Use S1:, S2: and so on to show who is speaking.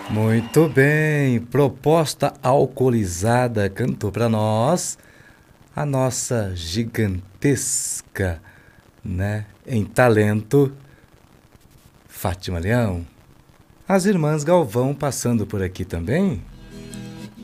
S1: Muito bem, proposta alcoolizada cantou para nós a nossa gigantesca, né, em talento, Fátima Leão. As irmãs Galvão passando por aqui também.